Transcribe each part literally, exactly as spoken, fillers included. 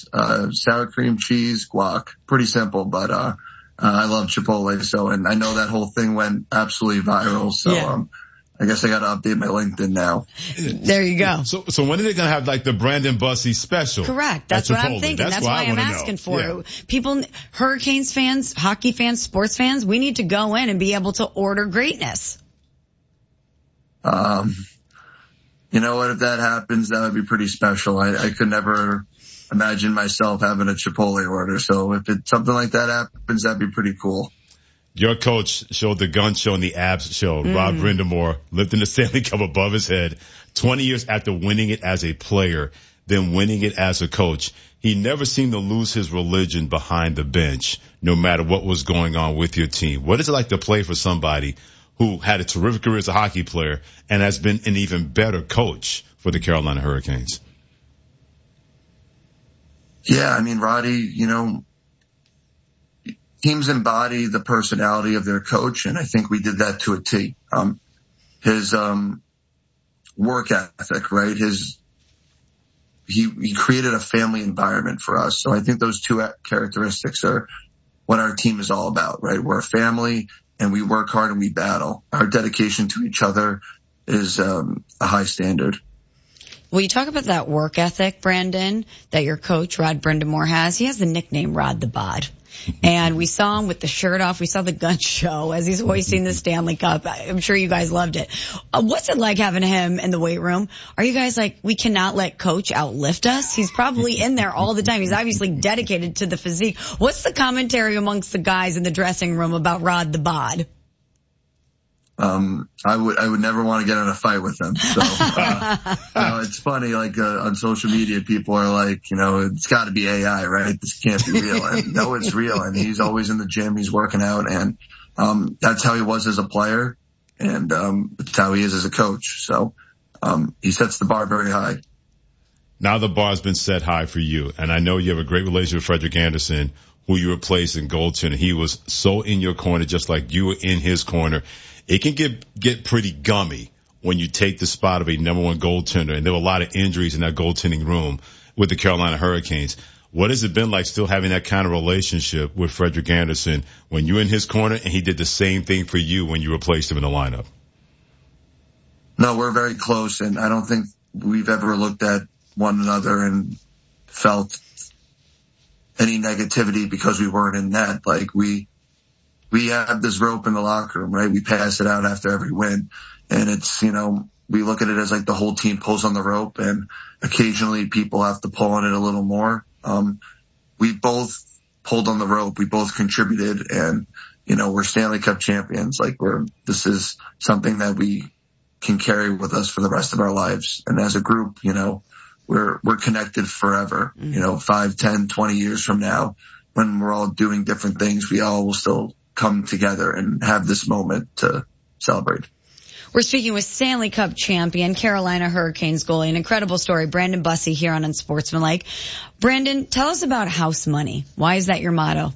fries, uh, sour cream, cheese, guac. Pretty simple, but, uh, uh I love Chipotle. So, and I know that whole thing went absolutely viral. So, yeah. um, I guess I got to update my LinkedIn now. There you go. So, so when are they going to have like the Brandon Bussey special? Correct. That's what I'm thinking. That's, That's why I'm asking know. for yeah. it. People, Hurricanes fans, hockey fans, sports fans, we need to go in and be able to order greatness. Um, you know what? If that happens, that would be pretty special. I, I could never imagine myself having a Chipotle order. So if it, something like that happens, that'd be pretty cool. Your coach showed the gun show and the abs show. Mm. Rod Brind'Amour lifting the Stanley Cup above his head twenty years after winning it as a player, then winning it as a coach. He never seemed to lose his religion behind the bench, no matter what was going on with your team. What is it like to play for somebody who had a terrific career as a hockey player and has been an even better coach for the Carolina Hurricanes? Yeah, I mean, Roddy, you know, teams embody the personality of their coach, and I think we did that to a T. Um, his um, work ethic, right? His he he created a family environment for us. So I think those two characteristics are what our team is all about, right? We're a family, and we work hard and we battle. Our dedication to each other is um, a high standard. Well, you talk about that work ethic, Brandon, that your coach, Rod Brind'Amour, has. He has the nickname Rod the Bod. And we saw him with the shirt off. We saw the gun show as he's hoisting the Stanley Cup. I'm sure you guys loved it. Uh, what's it like having him in the weight room? Are you guys like, we cannot let coach outlift us? He's probably in there all the time. He's obviously dedicated to the physique. What's the commentary amongst the guys in the dressing room about Rod the Bod? Um, I would, I would never want to get in a fight with him. So, uh, you know, it's funny, like, uh, on social media, people are like, you know, it's gotta be A I, right? This can't be real. And no, it's real. And he's always in the gym. He's working out. And, um, that's how he was as a player. And, um, it's how he is as a coach. So, um, he sets the bar very high. Now the bar's been set high for you. And I know you have a great relationship with Frederik Andersen, who you replaced in goaltender. He was so in your corner, just like you were in his corner. It can get get pretty gummy when you take the spot of a number one goaltender, and there were a lot of injuries in that goaltending room with the Carolina Hurricanes. What has it been like still having that kind of relationship with Frederik Andersen when you're in his corner and he did the same thing for you when you replaced him in the lineup? No, we're very close, and I don't think we've ever looked at one another and felt any negativity because we weren't in net. Like, we we have this rope in the locker room, right? We pass it out after every win. And it's, you know, we look at it as like the whole team pulls on the rope, and occasionally people have to pull on it a little more. Um, we both pulled on the rope. We both contributed, and, you know, we're Stanley Cup champions. Like, we're, this is something that we can carry with us for the rest of our lives. And as a group, you know, we're, we're connected forever. Mm-hmm. You know, five, ten, twenty years from now, when we're all doing different things, we all will still come together and have this moment to celebrate. We're speaking with Stanley Cup champion, Carolina Hurricanes goalie. An incredible story. Brandon Bussey here on Unsportsmanlike. Brandon, tell us about house money. Why is that your motto?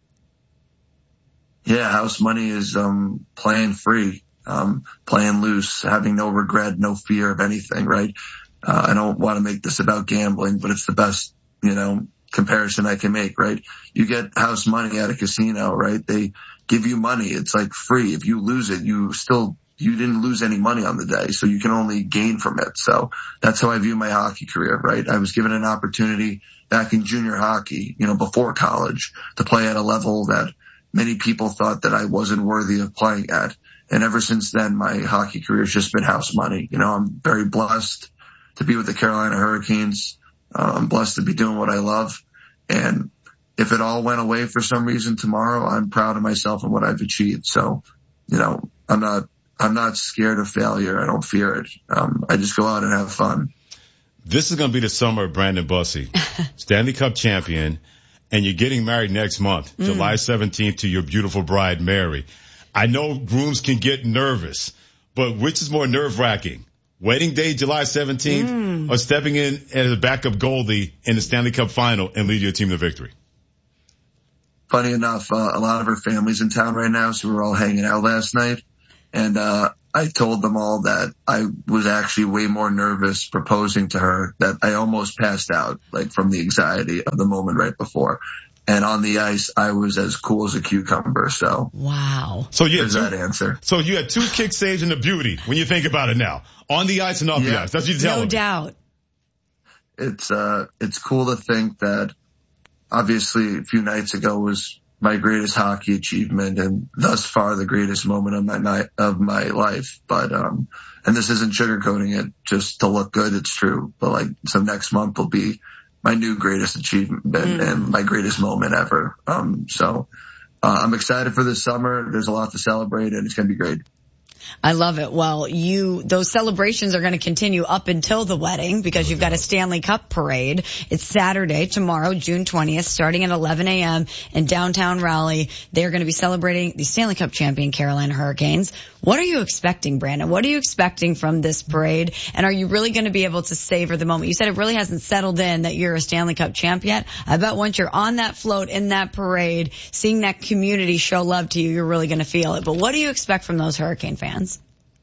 Yeah, house money is um playing free, um playing loose, having no regret, no fear of anything, right? Uh, I don't want to make this about gambling, but it's the best, you know, comparison I can make, right? You get house money at a casino, right? They give you money. It's like free. If you lose it, you still, you didn't lose any money on the day, so you can only gain from it. So that's how I view my hockey career, right? I was given an opportunity back in junior hockey, you know, before college, to play at a level that many people thought that I wasn't worthy of playing at. And ever since then, my hockey career has just been house money. You know, I'm very blessed to be with the Carolina Hurricanes. Uh, I'm blessed to be doing what I love. And if it all went away for some reason tomorrow, I'm proud of myself and what I've achieved. So, you know, I'm not, I'm not scared of failure. I don't fear it. Um, I just go out and have fun. This is going to be the summer of Brandon Bussey, Stanley Cup champion, and you're getting married next month, mm. July seventeenth, to your beautiful bride, Mary. I know grooms can get nervous, but which is more nerve-wracking? Wedding day, July seventeenth, mm. or stepping in as a backup goalie in the Stanley Cup final and lead your team to victory? Funny enough, uh, a lot of her family's in town right now, so we were all hanging out last night. And uh I told them all that I was actually way more nervous proposing to her, that I almost passed out, like from the anxiety of the moment right before. And on the ice, I was as cool as a cucumber. So wow. So you there's had two, that answer. So you had two kick saves and a beauty when you think about it now, on the ice and off yeah. the ice. That's what you tell No me. doubt. It's uh, it's cool to think that obviously a few nights ago was my greatest hockey achievement and thus far the greatest moment of my night of my life. But um, and this isn't sugarcoating it just to look good. It's true. But like, so next month will be my new greatest achievement mm. and my greatest moment ever. Um, so uh, I'm excited for this summer. There's a lot to celebrate and it's going to be great. I love it. Well, you, those celebrations are going to continue up until the wedding because you've got a Stanley Cup parade. It's Saturday, tomorrow, June twentieth, starting at eleven a.m. in downtown Raleigh. They're going to be celebrating the Stanley Cup champion Carolina Hurricanes. What are you expecting, Brandon? What are you expecting from this parade? And are you really going to be able to savor the moment? You said it really hasn't settled in that you're a Stanley Cup champ yet. I bet once you're on that float in that parade, seeing that community show love to you, you're really going to feel it. But what do you expect from those Hurricane fans?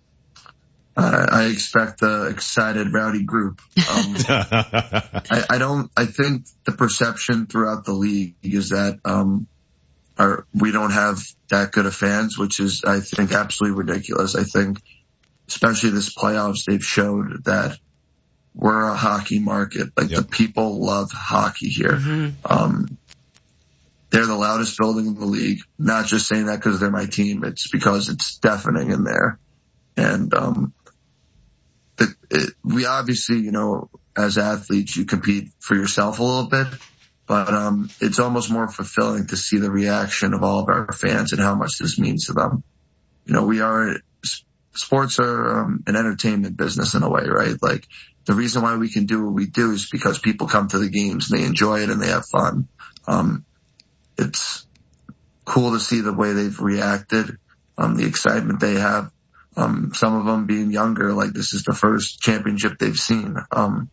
Uh, I expect the excited, rowdy group. Um, I, I don't, I think the perception throughout the league is that, um, our, we don't have that good of fans, which is, I think, absolutely ridiculous. I think, especially this playoffs, they've showed that we're a hockey market. Like yep. the people love hockey here. Mm-hmm. Um, they're the loudest building in the league. Not just saying that because they're my team. It's because it's deafening in there. And, um, It, it, we obviously, you know, as athletes, you compete for yourself a little bit, but um, it's almost more fulfilling to see the reaction of all of our fans and how much this means to them. You know, we are, sports are um, an entertainment business in a way, right? Like the reason why we can do what we do is because people come to the games and they enjoy it and they have fun. Um, it's cool to see the way they've reacted, um, the excitement they have. Um, some of them being younger, like this is the first championship they've seen. Um,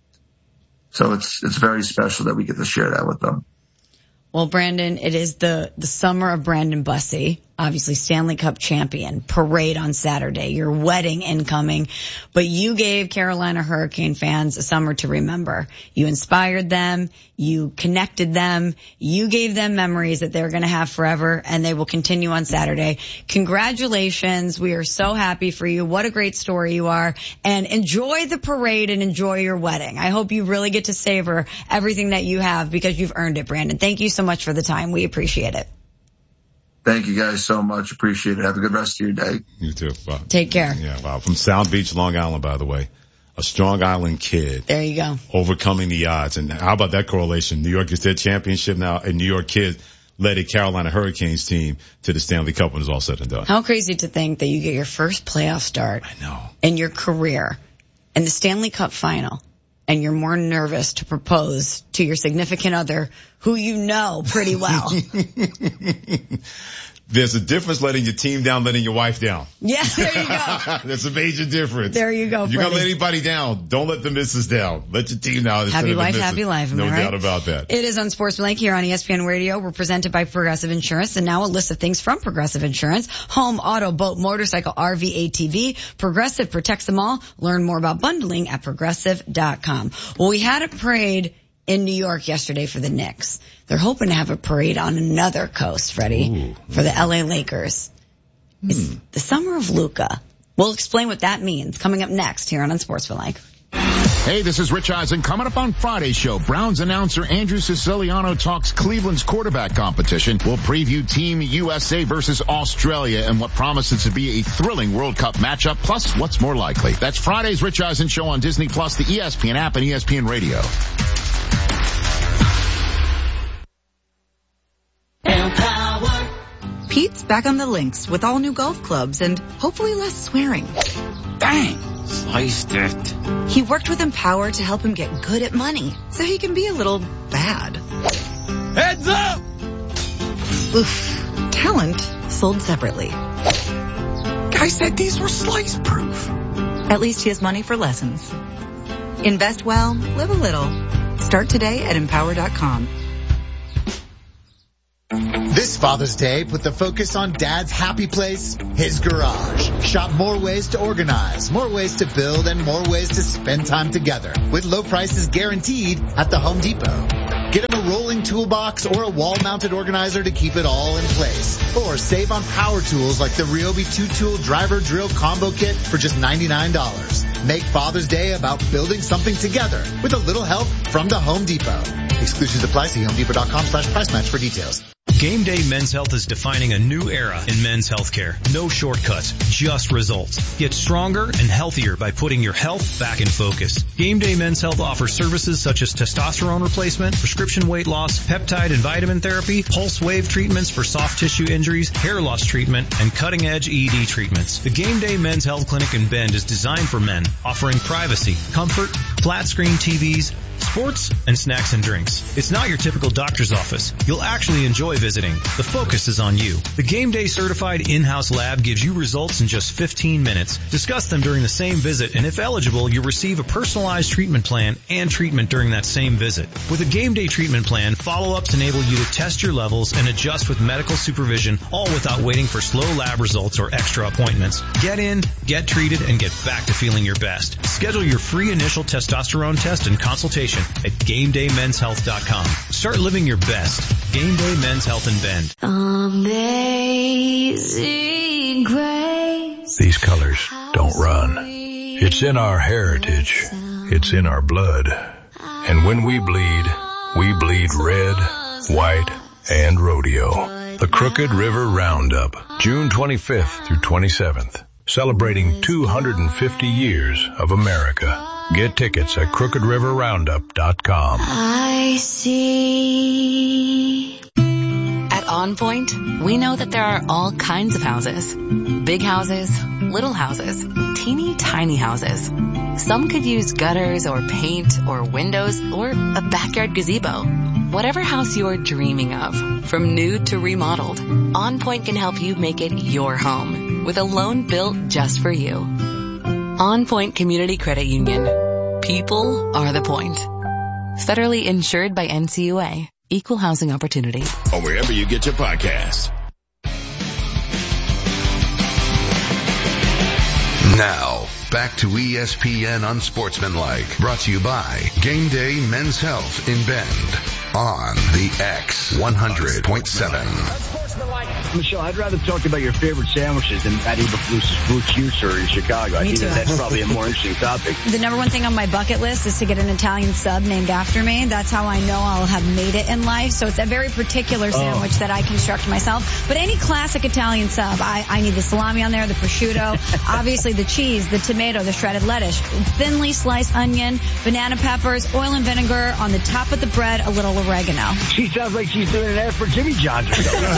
so it's, it's very special that we get to share that with them. Well, Brandon, it is the, the summer of Brandon Bussey, obviously Stanley Cup champion, parade on Saturday, your wedding incoming, but you gave Carolina Hurricane fans a summer to remember. You inspired them, you connected them, you gave them memories that they're going to have forever, and they will continue on Saturday. Congratulations. We are so happy for you. What a great story you are, and enjoy the parade and enjoy your wedding. I hope you really get to savor everything that you have because you've earned it, Brandon. Thank you so much for the time. We appreciate it. Thank you guys so much. Appreciate it. Have a good rest of your day. You too. Wow. Take care. Yeah, wow. From Sound Beach, Long Island, by the way. A Strong Island kid. There you go. Overcoming the odds. And how about that correlation? New York gets their championship now, and New York kids led a Carolina Hurricanes team to the Stanley Cup when it's all said and done. How crazy to think that you get your first playoff start I know. in your career in the Stanley Cup final, and you're more nervous to propose to your significant other who you know pretty well. There's a difference letting your team down, letting your wife down. Yeah, there you go. There's a major difference. There you go, You're going to let Freddie. anybody down. Don't let the missus down. Let your team down. Happy wife, happy life. Am No I right? doubt about that. It is Unsportsmanlike here on E S P N Radio. We're presented by Progressive Insurance, and now a list of things from Progressive Insurance. Home, auto, boat, motorcycle, R V, A T V. Progressive protects them all. Learn more about bundling at progressive dot com. Well, we had a parade in New York yesterday for the Knicks. They're hoping to have a parade on another coast, Freddie, Ooh. for the L A Lakers. Hmm. It's the summer of Luka. We'll explain what that means coming up next here on Unsportsmanlike. Hey, this is Rich Eisen. Coming up on Friday's show, Browns announcer Andrew Siciliano talks Cleveland's quarterback competition. We'll preview Team U S A versus Australia and what promises to be a thrilling World Cup matchup, plus what's more likely. That's Friday's Rich Eisen show on Disney Plus, the E S P N app, and E S P N Radio. Pete's back on the links with all new golf clubs and hopefully less swearing. Bang! Sliced it. He worked with Empower to help him get good at money so he can be a little bad. Heads up! Oof. Talent sold separately. Guy said these were slice proof. At least he has money for lessons. Invest well, live a little. Start today at empower dot com. This Father's Day, put the focus on Dad's happy place, his garage. Shop more ways to organize, more ways to build, and more ways to spend time together. With low prices guaranteed at the Home Depot. Get him a rolling toolbox or a wall-mounted organizer to keep it all in place. Or save on power tools like the Ryobi two-tool driver drill combo kit for just ninety-nine dollars. Make Father's Day about building something together with a little help from the Home Depot. Exclusions apply. See homedepot.com slash price match for details. Game Day Men's Health is defining a new era in men's healthcare. No shortcuts, just results. Get stronger and healthier by putting your health back in focus. Game Day Men's Health offers services such as testosterone replacement, prescription weight loss, peptide and vitamin therapy, pulse wave treatments for soft tissue injuries, hair loss treatment, and cutting-edge E D treatments. The Game Day Men's Health Clinic in Bend is designed for men, offering privacy, comfort, flat-screen T Vs, sports, and snacks and drinks. It's not your typical doctor's office. You'll actually enjoy visiting. The focus is on you. The Game Day certified in-house lab gives you results in just fifteen minutes. Discuss them during the same visit, and if eligible, you'll receive a personalized treatment plan and treatment during that same visit. With a Game Day treatment plan, follow-ups enable you to test your levels and adjust with medical supervision, all without waiting for slow lab results or extra appointments. Get in, get treated, and get back to feeling your best. Schedule your free initial testosterone test and consultation at game day men's health dot com. Start living your best. Game Day Men's Health in Bend. Amazing grace. These colors don't run. It's in our heritage. It's in our blood. And when we bleed, we bleed red, white, and rodeo. The Crooked River Roundup, June twenty-fifth through twenty-seventh. Celebrating two hundred fifty years of America. Get tickets at crooked river roundup dot com. I see. At On Point, we know that there are all kinds of houses. Big houses, little houses, teeny tiny houses. Some could use gutters or paint or windows or a backyard gazebo. Whatever house you're dreaming of, from new to remodeled, On Point can help you make it your home with a loan built just for you. On Point Community Credit Union. People are the point. Federally insured by N C U A. Equal housing opportunity. Or wherever you get your podcasts. Now, back to E S P N Unsportsmanlike. Brought to you by Game Day Men's Health in Bend. On the X one hundred point seven. Michelle, I'd rather talk about your favorite sandwiches than Matt Eberflus's Blue Juicer in Chicago. I Me think too. that that's probably a more interesting topic. The number one thing on my bucket list is to get an Italian sub named after me. That's how I know I'll have made it in life. So it's a very particular sandwich oh. that I construct myself. But any classic Italian sub, I, I need the salami on there, the prosciutto, obviously the cheese, the tomato, the shredded lettuce, thinly sliced onion, banana peppers, oil and vinegar on the top of the bread, a little oregano. She sounds like she's doing an ad for Jimmy John's.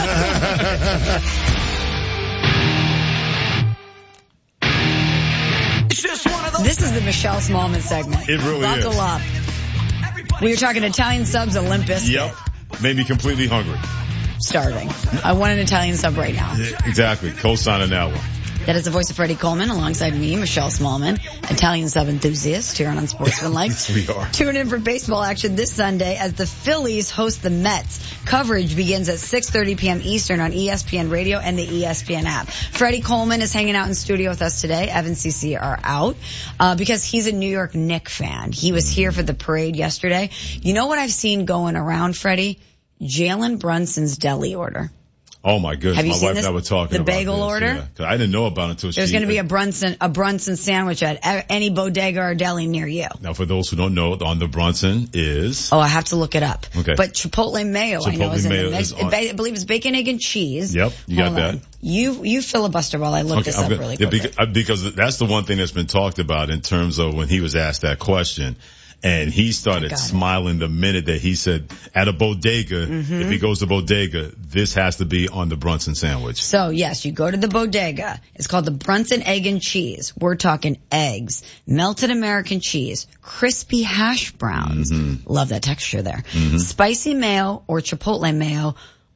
This is the Michelle Smallman segment. It really Buckle is. up. We were talking Italian subs, Olympus. Yep. Made me completely hungry. Starving. I want an Italian sub right now. Exactly. Co-signing that one. That is the voice of Freddie Coleman alongside me, Michelle Smallman, Italian sub enthusiast here on Unsportsmanlike. Yes, we are. Tune in for baseball action this Sunday as the Phillies host the Mets. Coverage begins at six thirty p.m. Eastern on E S P N Radio and the E S P N app. Freddie Coleman is hanging out in studio with us today. Evan and Cece are out uh, because he's a New York Knicks fan. He was here for the parade yesterday. You know what I've seen going around, Freddie? Jalen Brunson's deli order. Oh my goodness. Have you My seen wife this? and I were talking the about bagel this, order? Yeah. 'Cause I didn't know about it until There's she... going to be a Brunson, a Brunson sandwich at any bodega or deli near you. Now for those who don't know, on the Brunson is... Oh, I have to look it up. Okay. But Chipotle mayo, Chipotle I know, is in mayo the mix. is on. I believe it's bacon, egg, and cheese. Yep, you Hold got on. that. You, you filibuster while I look Okay, this I'm up gonna- really yeah, quickly. because, because that's the one thing that's been talked about in terms of when he was asked that question. And he started smiling the minute that he said, at a bodega, Mm-hmm. if he goes to bodega, this has to be on the Brunson sandwich. So yes, you go to the bodega. It's called the Brunson egg and cheese. We're talking eggs, melted American cheese, crispy hash browns. Mm-hmm. Love that texture there. Mm-hmm. Spicy mayo or Chipotle mayo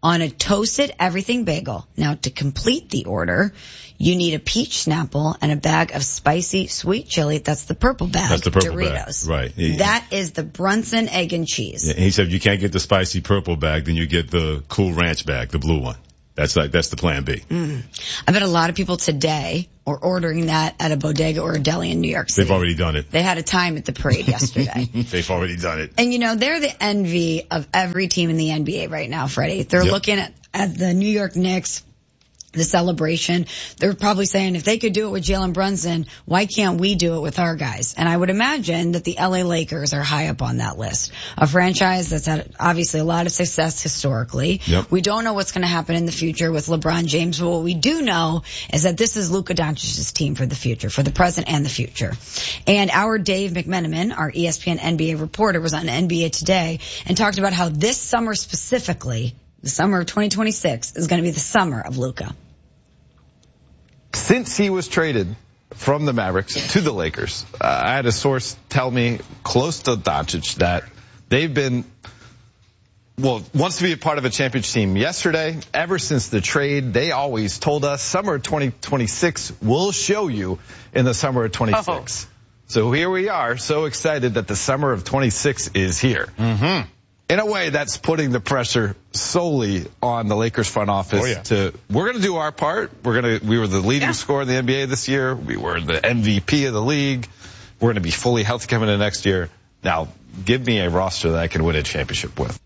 on a toasted everything bagel. Now, to complete the order, you need a peach Snapple and a bag of spicy sweet chili. That's the purple bag. That's the purple Doritos. bag. Right. He, that is the Brunson egg and cheese. Yeah, he said if you can't get the spicy purple bag, then you get the Cool Ranch bag, the blue one. That's like, that's the plan B. Mm. I bet a lot of people today are ordering that at a bodega or a deli in New York City. They've already done it. They had a time at the parade yesterday. They've already done it. And you know, they're the envy of every team in the N B A right now, Freddie. They're yep. looking at, at the New York Knicks, the celebration. They're probably saying if they could do it with Jalen Brunson, why can't we do it with our guys? And I would imagine that the L A Lakers are high up on that list. A franchise that's had obviously a lot of success historically. Yep. We don't know what's going to happen in the future with LeBron James, but what we do know is that this is Luka Doncic's team for the future, for the present and the future. And our Dave McMenamin, our E S P N N B A reporter, was on N B A Today and talked about how this summer specifically, the summer of twenty twenty-six, is going to be the summer of Luka. Since he was traded from the Mavericks to the Lakers, uh, I had a source tell me close to Doncic that they've been, well, wants to be a part of a championship team. Yesterday, ever since the trade, they always told us summer of twenty twenty-six will show you in the summer of twenty-six. Oh. So here we are, so excited that the summer of twenty-six is here. Mm-hmm. In a way, that's putting the pressure solely on the Lakers front office. Oh, yeah. To we're going to do our part. We're going to. We were the leading yeah. scorer in the N B A this year. We were the M V P of the league. We're going to be fully healthy coming in next year. Now, give me a roster that I can win a championship with.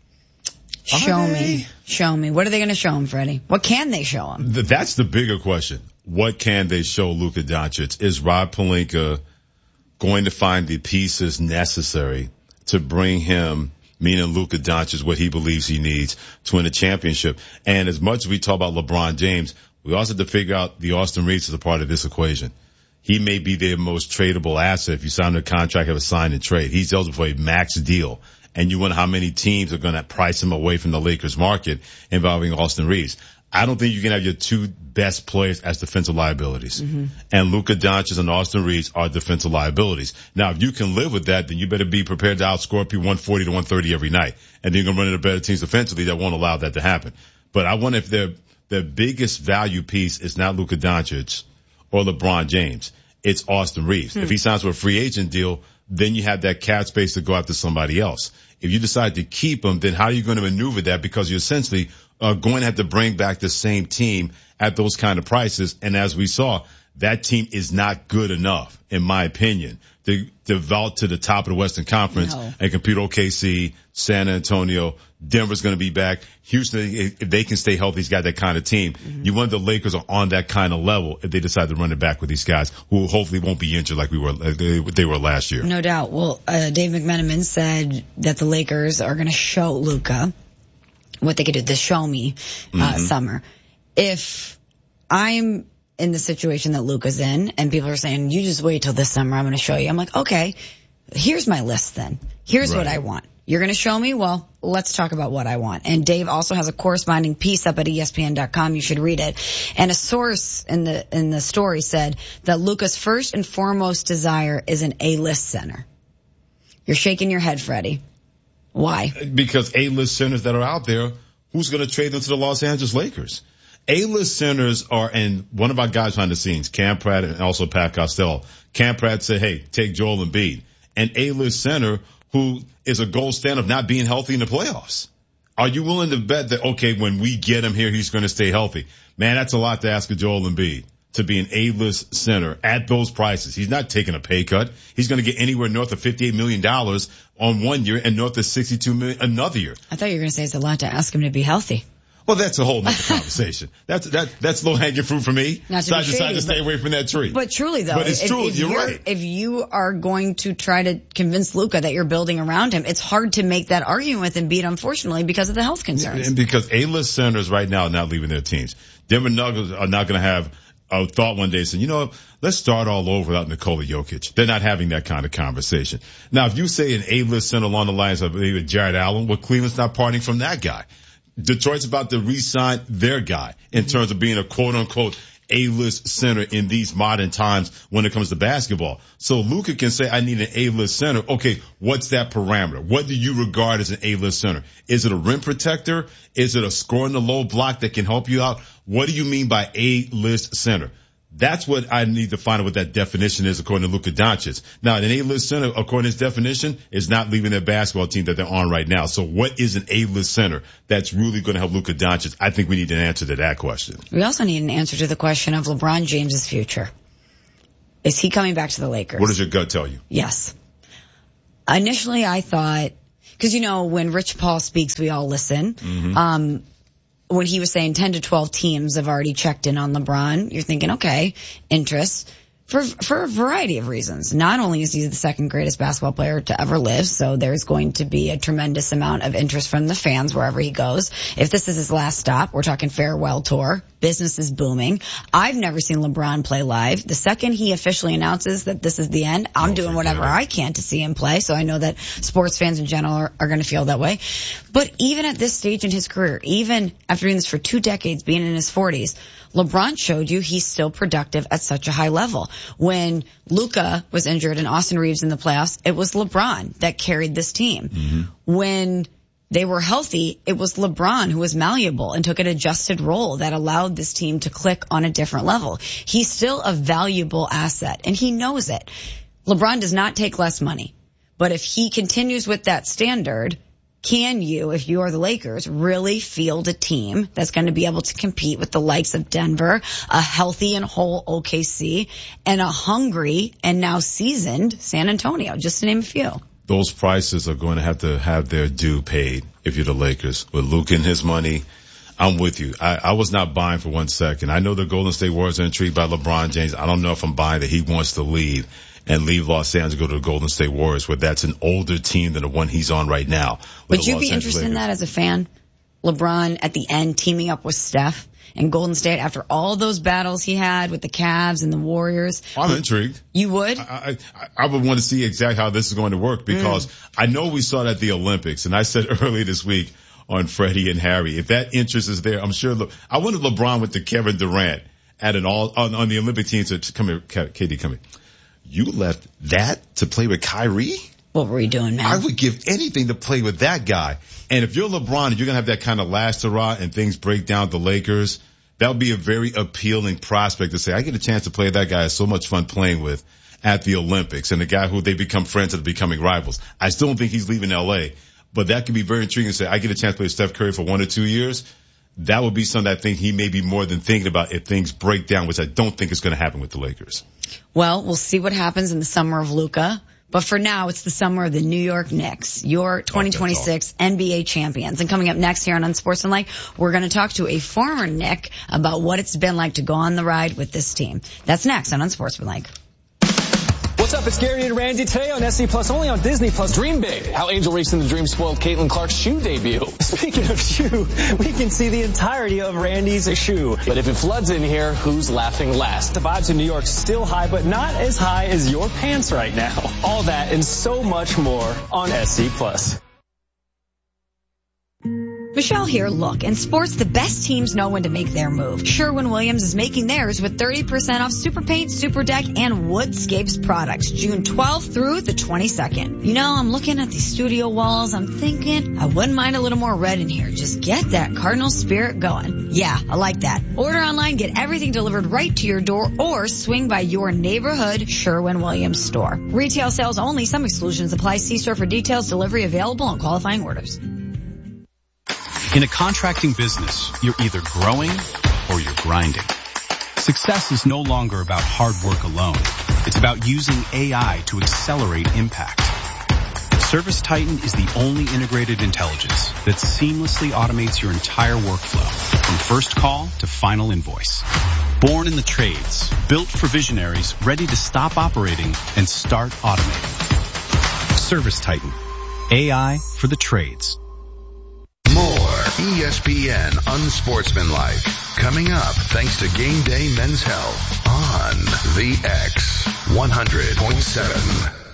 Show me, show me. What are they going to show him, Freddie? What can they show him? That's the bigger question. What can they show Luka Doncic? Is Rob Pelinka going to find the pieces necessary to bring him, meaning Luka Doncic, what he believes he needs to win a championship? And as much as we talk about LeBron James, we also have to figure out the Austin Reeves as a part of this equation. He may be their most tradable asset. If you sign a contract, have a sign and trade, he's eligible for a max deal. And you wonder how many teams are going to price him away from the Lakers market involving Austin Reeves. I don't think you can have your two best players as defensive liabilities. Mm-hmm. And Luka Doncic and Austin Reeves are defensive liabilities. Now, if you can live with that, then you better be prepared to outscore people one forty to one thirty every night. And then you're going to run into better teams defensively that won't allow that to happen. But I wonder if their, their biggest value piece is not Luka Doncic or LeBron James. It's Austin Reeves. Hmm. If he signs for a free agent deal, then you have that cap space to go after somebody else. If you decide to keep him, then how are you going to maneuver that? Because you're essentially uh, going to have to bring back the same team at those kind of prices. And as we saw, that team is not good enough, in my opinion, to develop to the top of the Western Conference no. and compete O K C, San Antonio. Denver's going to be back. Houston, if they can stay healthy, he's got that kind of team. Mm-hmm. You wonder the Lakers are on that kind of level if they decide to run it back with these guys who hopefully won't be injured like we were, like they, they were last year. No doubt. Well, uh, Dave McMenamin said that the Lakers are going to show Luka what they could do, the show me uh, mm-hmm. summer. If I'm in the situation that Luka's in and people are saying, you just wait till this summer, I'm going to show you. I'm like, okay, here's my list then. Here's right. what I want. You're going to show me? Well, let's talk about what I want. And Dave also has a corresponding piece up at E S P N dot com. You should read it. And a source in the, in the story said that Luka's first and foremost desire is an A-list center. You're shaking your head, Freddie. Why? Because A-list centers that are out there, who's going to trade them to the Los Angeles Lakers? A-list centers are, and one of our guys behind the scenes, Cam Pratt and also Pat Costello. Cam Pratt said, hey, take Joel Embiid. An A-list center who is a gold standard of not being healthy in the playoffs. Are you willing to bet that, okay, when we get him here, he's going to stay healthy? Man, that's a lot to ask of Joel Embiid to be an A-list center at those prices. He's not taking a pay cut. He's going to get anywhere north of fifty-eight million dollars on one year and north of sixty-two million dollars another year. I thought you were going to say it's a lot to ask him to be healthy. Well, that's a whole nother conversation. That's that that's low hanging fruit for me. Not to so I shady, decided to stay away from that tree. But truly, though, but it's if, true. If you're, you're right. If you are going to try to convince Luka that you're building around him, it's hard to make that argument with Embiid, unfortunately, because of the health concerns. And because A-list centers right now are not leaving their teams. Denver Nuggets are not going to have a thought one day saying, you know, let's start all over without Nikola Jokic. They're not having that kind of conversation. Now, if you say an A-list center along the lines of Jared Allen, well, Cleveland's not parting from that guy. Detroit's about to re-sign their guy in terms of being a quote-unquote A-list center in these modern times when it comes to basketball. So Luka can say, I need an A-list center. Okay, what's that parameter? What do you regard as an A-list center? Is it a rim protector? Is it a score in the low block that can help you out? What do you mean by A-list center? That's what I need to find out what that definition is according to Luka Doncic. Now, an A-list center, according to his definition, is not leaving their basketball team that they're on right now. So what is an A-list center that's really going to help Luka Doncic? I think we need an answer to that question. We also need an answer to the question of LeBron James's future. Is he coming back to the Lakers? What does your gut tell you? Yes. Initially, I thought, because, you know, when Rich Paul speaks, we all listen. Mm-hmm. Um, when he was saying ten to twelve teams have already checked in on LeBron, you're thinking, okay, interest for for a variety of reasons. Not only is he the second greatest basketball player to ever live, so there's going to be a tremendous amount of interest from the fans wherever he goes. If this is his last stop, we're talking farewell tour. Business is booming. I've never seen LeBron play live. The second he officially announces that this is the end, I'm doing whatever I can to see him play. So I know that sports fans in general are, are going to feel that way. But even at this stage in his career, even after doing this for two decades, being in his forties, LeBron showed you he's still productive at such a high level. When Luka was injured and Austin Reeves in the playoffs, it was LeBron that carried this team. Mm-hmm. When they were healthy, it was LeBron who was malleable and took an adjusted role that allowed this team to click on a different level. He's still a valuable asset, and he knows it. LeBron does not take less money. But if he continues with that standard, can you, if you are the Lakers, really field a team that's going to be able to compete with the likes of Denver, a healthy and whole O K C, and a hungry and now seasoned San Antonio, just to name a few? Those prices are going to have to have their due paid if you're the Lakers. With Luka and his money, I'm with you. I, I was not buying for one second. I know the Golden State Warriors are intrigued by LeBron James. I don't know if I'm buying that he wants to leave and leave Los Angeles to go to the Golden State Warriors, where that's an older team than the one he's on right now. Would you be interested in that as a fan? LeBron at the end teaming up with Steph and Golden State after all those battles he had with the Cavs and the Warriors. I'm intrigued. You would? I, I, I would want to see exactly how this is going to work because mm. I know we saw that at the Olympics, and I said earlier this week on Freddie and Harry, if that interest is there, I'm sure. Le- I wonder if LeBron went to Kevin Durant at an all on, on the Olympic team. So come here, Katie, come here. You left that to play with Kyrie? What were you doing, man? I would give anything to play with that guy. And if you're LeBron and you're going to have that kind of last hurrah and things break down at the Lakers, that would be a very appealing prospect to say, I get a chance to play with that guy. It's so much fun playing with at the Olympics, and the guy who they become friends and becoming rivals. I still don't think he's leaving L A, but that could be very intriguing to say, I get a chance to play with Steph Curry for one or two years. That would be something I think he may be more than thinking about if things break down, which I don't think is going to happen with the Lakers. Well, we'll see what happens in the summer of Luka. But for now, it's the summer of the New York Knicks, your twenty twenty-six N B A champions. And coming up next here on Unsportsmanlike, we're going to talk to a former Knick about what it's been like to go on the ride with this team. That's next on Unsportsmanlike. What's up? It's Gary and Randy today on S C Plus, only on Disney Plus. Dream big. How Angel Racing the Dream spoiled Caitlin Clark's shoe debut. Speaking of shoe, we can see the entirety of Randy's shoe. But if it floods in here, who's laughing last? The vibes in New York still high, but not as high as your pants right now. All that and so much more on S C Plus. Michelle here. Look, in sports, the best teams know when to make their move. Sherwin-Williams is making theirs with thirty percent off Super Paint, Super Deck, and Woodscapes products, June twelfth through the twenty-second. You know, I'm looking at these studio walls. I'm thinking I wouldn't mind a little more red in here. Just get that Cardinal spirit going. Yeah, I like that. Order online, get everything delivered right to your door, or swing by your neighborhood Sherwin-Williams store. Retail sales only. Some exclusions apply. See store for details. Delivery available on qualifying orders. In a contracting business, you're either growing or you're grinding. Success is no longer about hard work alone. It's about using A I to accelerate impact. ServiceTitan is the only integrated intelligence that seamlessly automates your entire workflow, from first call to final invoice. Born in the trades, built for visionaries ready to stop operating and start automating. ServiceTitan, A I for the trades. More E S P N Unsportsmanlike coming up thanks to Game Day Men's Health on the X one hundred point seven.